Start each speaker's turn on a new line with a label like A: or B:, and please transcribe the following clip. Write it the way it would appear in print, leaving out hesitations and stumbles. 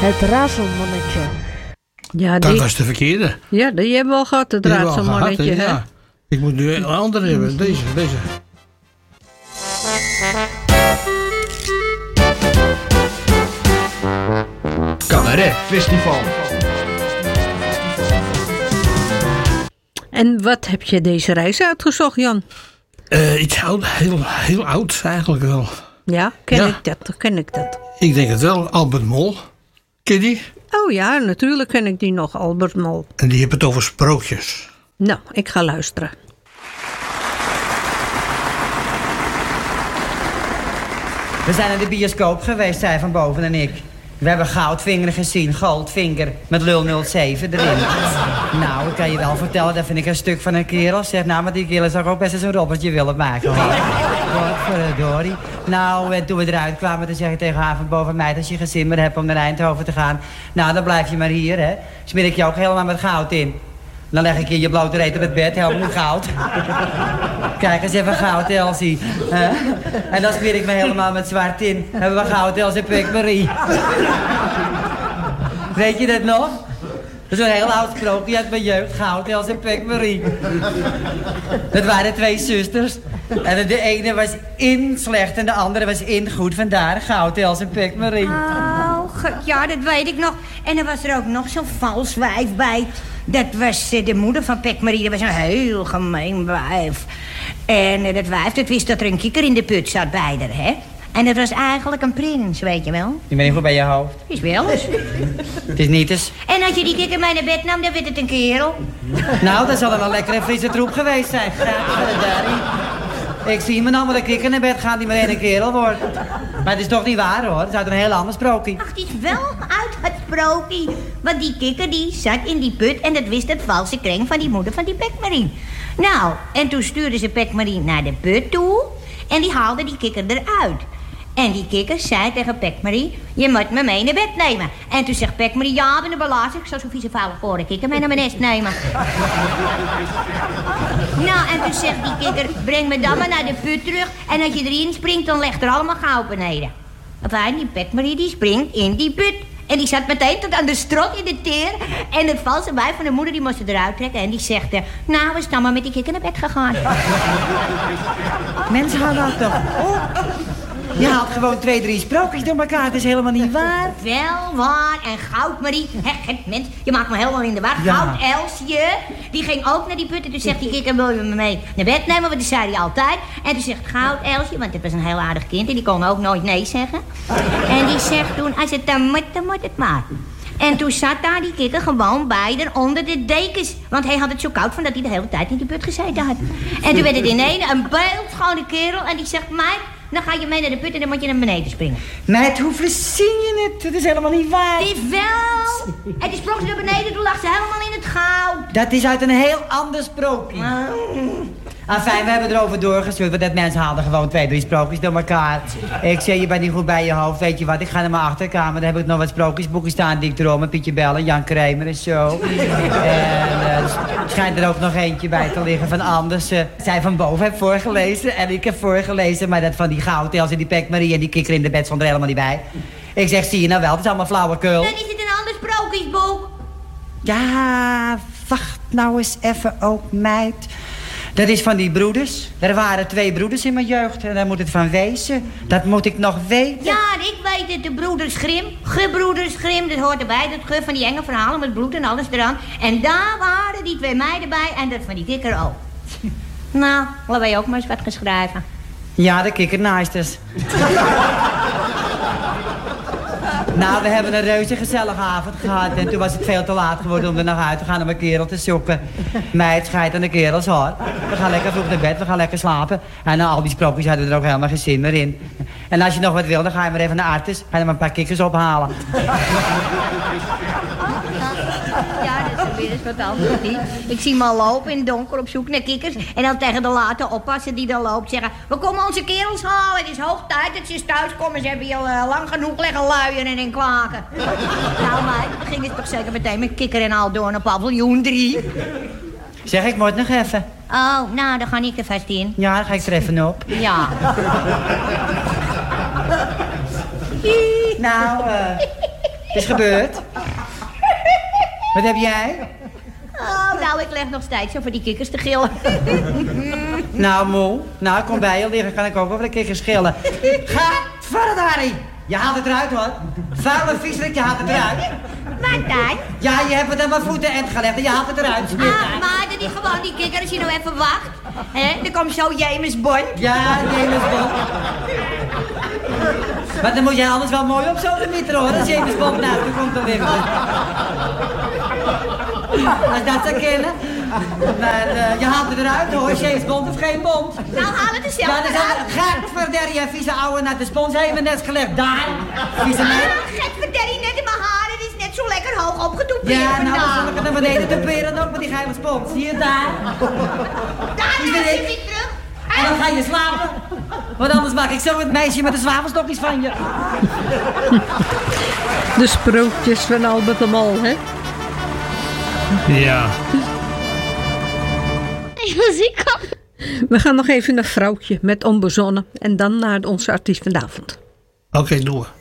A: Het razelmannetje.
B: Ja,
C: Dat was de verkeerde.
B: Ja, die hebben we al gehad, het raadselmannetje, hè?
C: Ja. Ik moet nu een andere hebben. Deze.
D: Cabaret Festival.
B: En wat heb je deze reis uitgezocht, Jan?
C: Iets heel oud eigenlijk wel.
B: Ja, ken ik dat.
C: Ik denk het wel. Albert Mol. Ken je die?
B: Oh ja, natuurlijk ken ik die nog, Albert Mol.
C: En die heeft het over sprookjes.
B: Nou, ik ga luisteren.
E: We zijn naar de bioscoop geweest, zij van boven en ik. We hebben Goudvinger gezien, Goldvinger, met lul 07 erin. Nou, ik kan je wel vertellen, dat vind ik een stuk van een kerel. Zeg, nou, maar die kerel zou ook best eens een robbertje willen maken. Godverdorie. Nou, en toen we eruit kwamen, toen zeg ik tegen haar van boven mij... als je geen zin meer hebt om naar Eindhoven te gaan... nou, dan blijf je maar hier, hè. Smeer ik je ook helemaal met goud in. Dan leg ik je blote reet op het bed, helemaal met goud. Kijk eens even goud, Elsie. En dan smeer ik me helemaal met zwart in. Dan hebben we goud, Elsie, Pik Marie. Weet je dat nog? Dat is een heel oud sprookje uit mijn jeugd. Goud, Elsie en Pik Marie. Dat waren twee zusters. En de ene was in slecht en de andere was in goed. Vandaar Goud, Elsie en Pik Marie.
F: Oh, ja, dat weet ik nog. En er was er ook nog zo'n vals wijf bij. Dat was de moeder van Pik Marie. Dat was een heel gemeen wijf. En dat wijf, dat wist dat er een kikker in de put zat bij haar, hè. En dat was eigenlijk een prins, weet je wel.
E: Je bent niet goed bij je hoofd.
F: Is wel eens.
E: Het is niet eens.
F: En als je die kikker mee naar bed nam, dan werd het een kerel.
E: Nou, dat zal er wel lekker een frisse troep geweest zijn. Ik zie me nou met een kikker naar bed gaan die meteen een kerel wordt. Maar het is toch niet waar, hoor. Het is uit een heel ander sprookje.
F: Ach, het is wel uit het sprookje. Want die kikker die zat in die put en dat wist het valse kreng van die moeder van die Pik Marie. Nou, en toen stuurde ze Pik Marie naar de put toe en die haalde die kikker eruit. En die kikker zei tegen Pik Marie, je moet me mee naar bed nemen. En toen zegt Pik Marie, ja, ben een belaas. Ik zal zo'n vieze vuile gore kikker mee naar mijn nest nemen. Nou, en toen zegt die kikker, breng me dan maar naar de put terug. En als je erin springt, dan legt er allemaal goud beneden. Enfin, die Pik Marie die springt in die put. En die zat meteen tot aan de strot in de teer. En het valse wijf van de moeder die moest ze eruit trekken. En die zegt, nou, we staan maar met die kikker naar bed gegaan.
E: Mensen houden dat toch op. Je haalt gewoon 2, 3 sprookjes door elkaar. Het is helemaal niet waar.
F: Wel waar. En Goud Marie, mens, je maakt me helemaal in de war.
E: Ja.
F: Goud Elsje, die ging ook naar die put. En toen zegt die kikker, wil je me mee naar bed nemen? Want dat zei hij altijd. En toen zegt Goud Elsje, want het was een heel aardig kind. En die kon ook nooit nee zeggen. En die zegt toen, als het dan moet het maar. En toen zat daar die kikker gewoon bij haar onder de dekens. Want hij had het zo koud van dat hij de hele tijd in die put gezeten had. En toen werd het ineens een beeldschone kerel. En die zegt, meid, dan ga je mee naar de put en dan moet je naar beneden springen.
E: Meid, hoe verzin je het? Het is helemaal niet waar.
F: Het is wel. En die sprong ze naar beneden, toen lag ze helemaal in het goud.
E: Dat is uit een heel ander sprookje. Fijn, we hebben erover doorgestuurd, want dat mensen haalden gewoon 2, 3 sprookjes door elkaar. Ik zeg, je bent niet goed bij je hoofd, weet je wat, ik ga naar mijn achterkamer, daar heb ik nog wat sprookjesboeken staan die ik erom met Pietje Bellen, Jan Kramer en zo. En er schijnt er ook nog eentje bij te liggen van Anders. Zij van boven heeft voorgelezen en ik heb voorgelezen, maar dat van die Goudels en die Pik Marie en die kikker in de bed stond er helemaal niet bij. Ik zeg, zie je nou wel, het is allemaal flauwekul.
F: Dan is het een ander sprookjesboek.
E: Ja, wacht nou eens even ook, meid. Dat is van die broeders. Er waren 2 broeders in mijn jeugd en daar moet het van wezen. Dat moet ik nog weten.
F: Ja, ik weet het, de broeders Grimm. Gebroeders Grimm, dat hoort erbij. Dat geur van die enge verhalen met bloed en alles eraan. En daar waren die 2 meiden bij en dat van die kikker ook. Nou, laten wij ook maar eens wat geschreven.
E: Ja, de kikkernaasters. Nou, we hebben een reuze gezellige avond gehad. En toen was het veel te laat geworden om er nog uit te gaan om een kerel te zoeken. Meid, schijt aan de kerels, hoor. We gaan lekker vroeg naar bed, we gaan lekker slapen. En na al die sprookjes hadden we er ook helemaal geen zin meer in. En als je nog wat wil, dan ga je maar even naar Artis. Ga je maar een paar kikkers ophalen.
F: Ja, dat is weer eens wat anders. Niet? Ik zie me al lopen in het donker op zoek naar kikkers. En dan tegen de late oppasser die dan loopt zeggen... We komen onze kerels halen. Het is hoog tijd dat ze eens thuis komen. Ze hebben hier lang genoeg liggen luien en klagen. Nou, maar dan ging het toch zeker meteen met kikker en al door naar paviljoen 3.
E: Zeg, ik moet nog even.
F: Oh, nou, dan ga ik er vast in.
E: Ja, dan ga ik er even op.
F: Ja.
E: Nou, Het is gebeurd. Wat heb jij?
F: Oh, nou, ik leg nog steeds over die kikkers te gillen.
E: Nou, moe. Nou, ik kom bij je liggen. Kan ik ook over de kikkers schillen. Ga verder, Harry. Je haalt het eruit, hoor. Vuile viezerik, je haalt het eruit.
F: Wat dan?
E: Ja, je hebt het aan mijn voeten en gelegd en je haalt het eruit.
F: Ah, maar dat is gewoon die kikker als je nou even wacht. Hè? Dan komt zo James Bond.
E: Ja, James Bond. Maar dan moet jij anders wel mooi op zo'n meter, hoor. Als James Bond naast je komt dan weer. Als dat zou kennen. Maar je haalt het eruit, hoor. James Bond of geen Bond.
F: Nou, haal het er zelf
E: Ja, dan
F: eruit.
E: gaat verder, je vieze ouwe naar de spons heeft net gelegd. Daar, vieze meid.
F: Get verderrie net in mijn haren. Het is net zo lekker hoog opgedoept.
E: Ja, nou, dan zal ik het naar beneden tuperen ook met die geheime spons. Hier, daar.
F: Daar
E: Hier ben
F: is
E: ik.
F: hij terug.
E: En dan ga je slapen. Want anders maak ik zo het meisje met de zwavelstokjes van je.
B: De sprookjes van Albert de Mol, hè?
C: Ja.
F: Muziek op.
B: We gaan nog even naar Vrouwtje met Onbezonnen. En dan naar onze artiest vanavond.
C: Oké, doe.